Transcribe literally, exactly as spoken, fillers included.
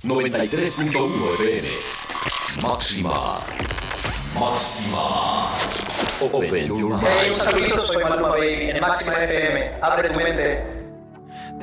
noventa y tres punto uno F M. Máxima. Máxima. Open your mind. Hey, un saludito, soy Maluma Baby en Máxima F M. Abre tu mente.